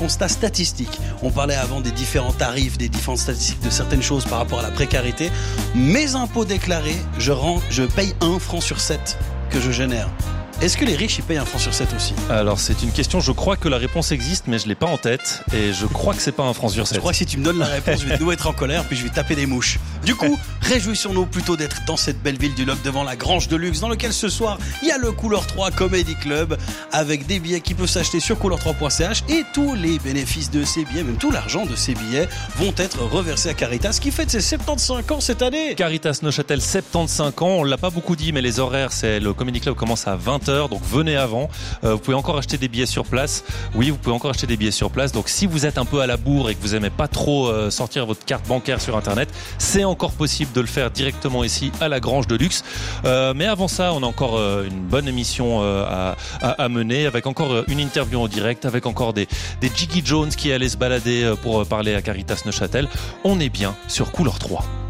constat statistique. On parlait avant des différents tarifs, des différentes statistiques de certaines choses par rapport à la précarité. Mes impôts déclarés, je paye 1 franc sur 7 que je génère. Est-ce que les riches ils payent 1 franc sur 7 aussi ? Alors c'est une question, je crois que la réponse existe mais je l'ai pas en tête et je crois que c'est pas 1 franc sur 7. Je crois que si tu me donnes la réponse, je vais de nouveau être en colère puis je vais taper des mouches. Du coup, réjouissons-nous plutôt d'être dans cette belle ville du Loc devant la Grange de Luxe dans lequel ce soir il y a le Couleur 3 Comedy Club avec des billets qui peuvent s'acheter sur couleur3.ch et tous les bénéfices de ces billets, même tout l'argent de ces billets vont être reversés à Caritas qui fête ses 75 ans cette année. Caritas Neuchâtel 75 ans, on l'a pas beaucoup dit mais les horaires, c'est le Comedy Club commence à 20h donc venez avant. Vous pouvez encore acheter des billets sur place. Oui, vous pouvez encore acheter des billets sur place. Donc si vous êtes un peu à la bourre et que vous aimez pas trop sortir votre carte bancaire sur internet, c'est encore possible de le faire directement ici à la Grange de Luxe. Mais avant ça, on a encore une bonne émission à mener avec encore une interview en direct, avec encore des Jiggy Jones qui allaient se balader pour parler à Caritas Neuchâtel. On est bien sur Couleur 3.